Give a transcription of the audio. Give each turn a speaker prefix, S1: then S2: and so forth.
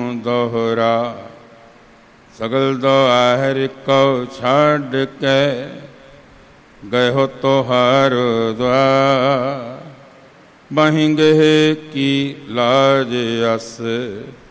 S1: दोहरा। सगल दुआर को छाड़ के गए हो तो हर द्वार। बहिंगे की लाज अस